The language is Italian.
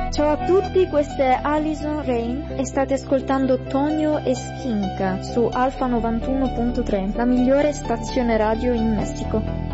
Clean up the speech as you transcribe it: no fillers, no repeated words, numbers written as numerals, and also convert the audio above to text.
Ciao a tutti, questa è Alison Rain e state ascoltando Tonio e Skinka su Alfa 91.3, la migliore stazione radio in Messico.